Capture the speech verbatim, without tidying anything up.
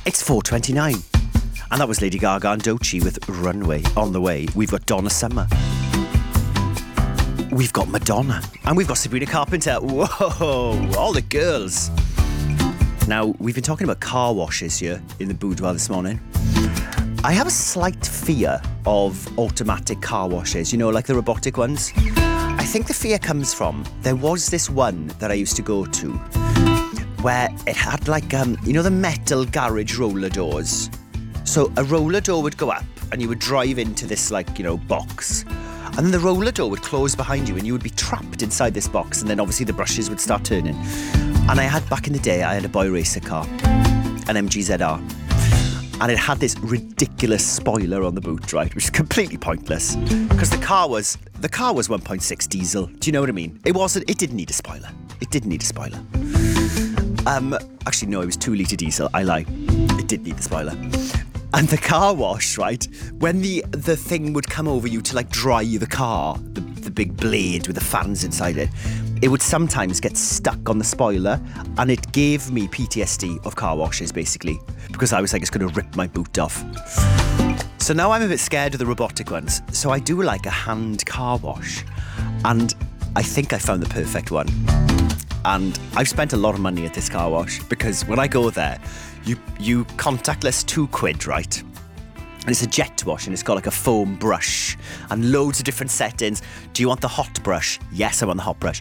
It's four twenty-nine. And that was Lady Gaga and Doechii with Runway. On the way, we've got Donna Summer. We've got Madonna. And we've got Sabrina Carpenter. Whoa, all the girls. Now, we've been talking about car washes here in the boudoir this morning. I have a slight fear of automatic car washes, you know, like the robotic ones. I think the fear comes from, there was this one that I used to go to where it had like, um, you know, the metal garage roller doors. So a roller door would go up and you would drive into this, like, you know, box. And then the roller door would close behind you and you would be trapped inside this box. And then obviously the brushes would start turning. And I had, back in the day, I had a boy racer car, an M G Z R. And it had this ridiculous spoiler on the boot, right? Which is completely pointless. Because the car was, the car was one point six diesel. Do you know what I mean? It wasn't, it didn't need a spoiler. It didn't need a spoiler. Um, actually, no, it was two litre diesel. I lie. It did need the spoiler. And the car wash, right, when the the thing would come over you to like dry the car, the, the big blade with the fans inside it, it would sometimes get stuck on the spoiler, and it gave me P T S D of car washes, basically, because I was like, it's going to rip my boot off. So now I'm a bit scared of the robotic ones, so I do like a hand car wash, and I think I found the perfect one. And I've spent a lot of money at this car wash, because when I go there, You you contactless two quid, right? And it's a jet wash and it's got like a foam brush and loads of different settings. Do you want the hot brush? Yes, I want the hot brush.